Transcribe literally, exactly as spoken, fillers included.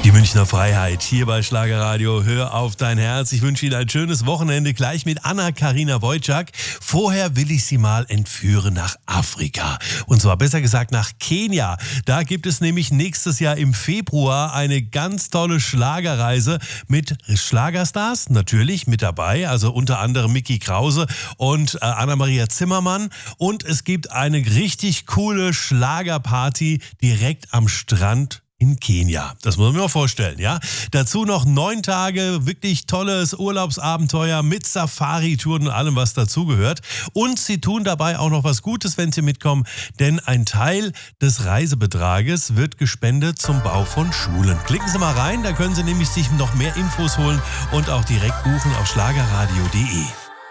Die Münchner Freiheit hier bei Schlagerradio. Hör auf dein Herz. Ich wünsche Ihnen ein schönes Wochenende gleich mit Anna-Karina Wojcik. Vorher will ich Sie mal entführen nach Afrika. Und zwar besser gesagt nach Kenia. Da gibt es nämlich nächstes Jahr im Februar eine ganz tolle Schlagerreise mit Schlagerstars. Natürlich mit dabei, also unter anderem Micky Krause und äh, Anna-Maria Zimmermann. Und es gibt eine richtig coole Schlagerparty direkt am Strand in Kenia. Das muss man mir mal vorstellen, ja. Dazu noch neun Tage wirklich tolles Urlaubsabenteuer mit Safari-Touren und allem, was dazugehört. Und sie tun dabei auch noch was Gutes, wenn sie mitkommen, denn ein Teil des Reisebetrages wird gespendet zum Bau von Schulen. Klicken Sie mal rein, da können Sie nämlich sich noch mehr Infos holen und auch direkt buchen auf schlagerradio punkt de.